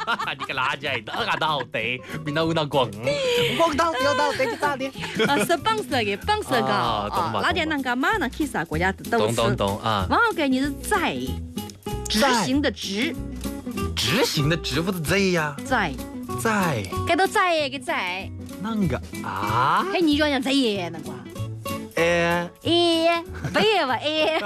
你个垃圾，那到底，面到那滚，滚到掉到地咋的？ 是绑手的，绑手的啊，那点那个马上去啥国家都是。 懂啊。 然后给你是在，执行的执， 执行的执不是这呀？ 在，给到在给在。 那个啊？ 嘿，你讲在耶那个。不也吧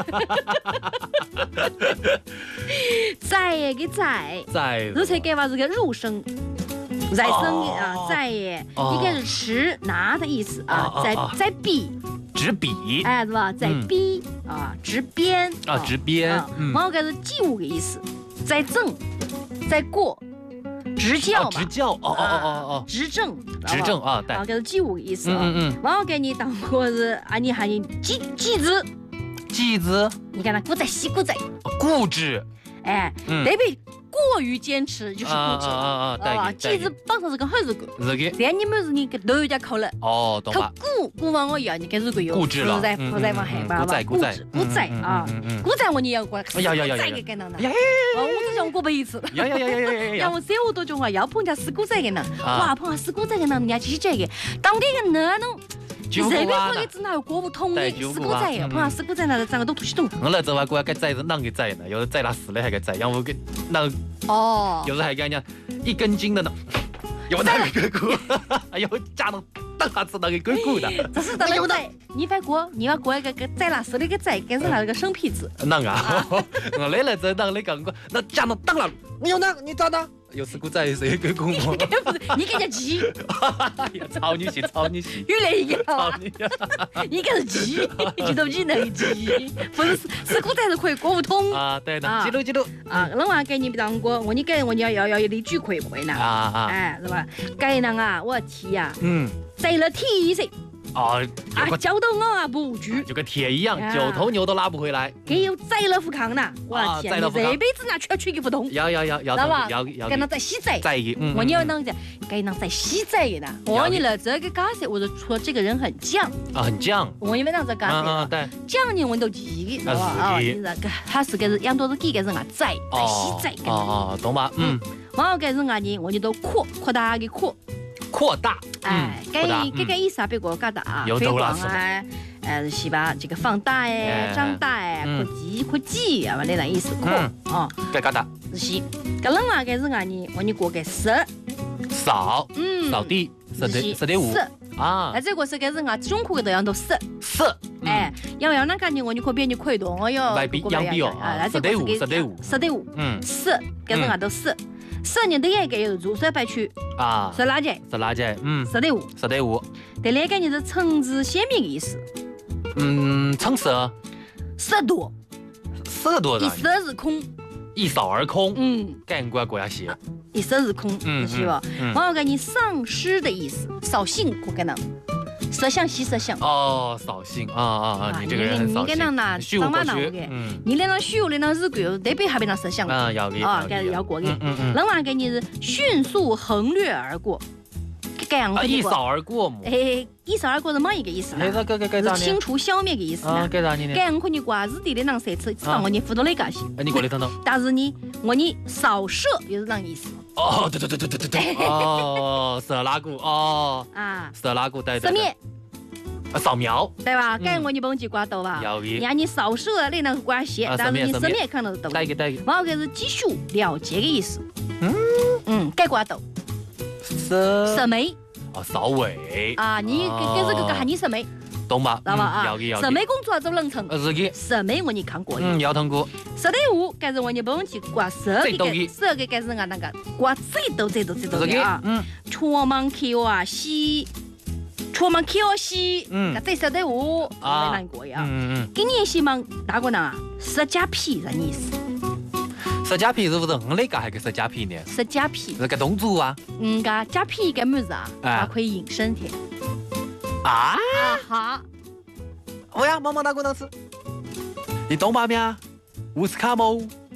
在给在，如才给吧这个入声，在声啊在耶，应该是持拿的意思啊，在笔， 执笔， 哎是吧？在笔啊，执鞭啊，执鞭， 然后该是记物的意思，在正，在过。执教嘛， 执教， 执政啊，对， 这是记物的意思啊。然后给你当过是啊，你喊你记子，你看他固执，哎，特别过于坚持就是固执记子绑上是个很是个，但你们是你都有点考了， 懂吧？ 古往我要你开始个有， 固执了， 不再往害怕吧？固执啊，固执我你要过来，再给干那的，我只想过背一次，要我3多钟话要碰见死古仔的人，哇，碰见死古仔的人，人家去这个，当这个那种。这边过来只哪有过不通的，死古仔呀，碰上死古仔那个长个都吐西洞。 我来这话过来该宰是啷个宰呢？有的宰那死了还该宰，要不给那有的还给人家一根筋的呢，有那个骨，哎呦，加了当下子那个根骨的。 这是当然宰，你反过，你要过一个宰那死的个宰，该是那个生皮子。 那个，我来了这当那个那加了当了，你有那你咋的？有死骨仔谁根骨吗？ 你给人家鸡， 操你戏， 越来越好。你给是鸡，记住技能鸡，不是死骨仔是可以过不通啊。对的，记录啊。那我给你当过，我要一句会呢哎是吧？该那啊，我提呀，在了体噻。交通啊布局就跟铁一样，9头牛都拉不回来。 给有宰了富康呐，我天，这辈子那全不通。 要，知道吧？给那在西宰，我你要啷个？给那在西宰的呢？我你了这个嘎子，我就说这个人很犟啊，很犟。 我因为那这嘎子， 对， 犟你我都记的，啊，你这个他是个是养多少几个人啊？宰，在西宰。 懂吧？ 然后给人啊你，我你都扩大的扩。 扩大， 这意思啊，别个嘎大， 推广啊，是吧？这个放大哎，长大哎，扩技啊，那意思扩啊， 该嘎大， 是。个人啊，给人啊你，我你过个扫， 扫地，4.5啊， 那这个是给人啊，中国的样都扫，哎，要那感觉我你可别你亏多，我要外比养比哦， 那这个是给4.5，扫，给人啊都扫。4年都也该有入社白区啊， 是垃圾 ，4.5。 对，那个你是层次鲜明的意思， 层次色多，一色而空， 一扫而空，干过国家写， 一色而空，是吧？然后给你丧失的意思，扫兴可可能。色相西色相扫兴啊！你这个人很扫兴，虚无过去。 你那虚无的那日鬼，特别还被那色相啊，要过的。人话给你是迅速横掠而过， 一扫而过嘛。 一扫而过是么一个意思呢？是清除消灭的意思呢。干可你挂日地的那色词，让我你辅导那个些。 你过来等等。 但是呢，我你扫射也是那意思。 对。色拉古色拉古对。扫描， 对吧？该我你不去挂到吧？让你扫射的那个关系，但是你色面看到的。然后这是继续了解的意思。该挂到。色眉。 扫尾。 你跟这个喊你色眉。 懂吧？ 知道吧？色眉公主啊，走冷层。色眉我你看过。 要通过。 4.5，该是我你不用去挂色个该是啊那个挂最多啊。出门口啊西。出门口西，这4.5啊，难过呀。今年希望大个呢，色假皮啥意思？ 色假皮是不是那个还个色假皮呢？ 色假皮是个动作啊。 个假皮干么子啊？它可以隐身的。哈。 哦呀，妈妈大个能吃。你懂吧没啊？乌斯卡莫。